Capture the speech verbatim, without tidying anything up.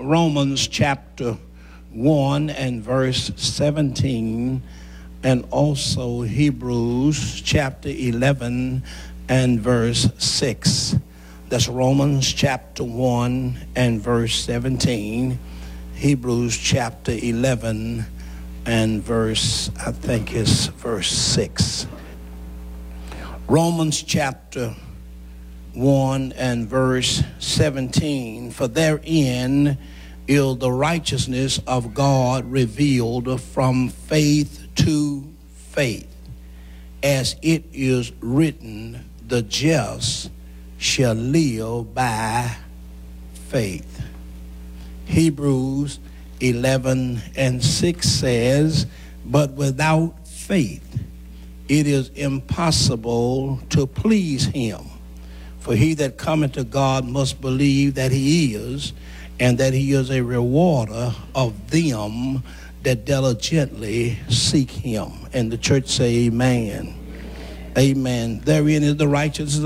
Romans chapter one and verse seventeen, and also Hebrews chapter eleven and verse six. That's Romans chapter one and verse seventeen, Hebrews chapter eleven and verse, I think it's verse six. Romans chapter one and verse seventeen, for therein is the righteousness of God revealed from faith to faith, as it is written, the just shall live by faith. Hebrews eleven and six says, but without faith it is impossible to please him. For he that cometh to God must believe that he is, and that he is a rewarder of them that diligently seek him. And the church say amen. Amen. Therein is the righteousness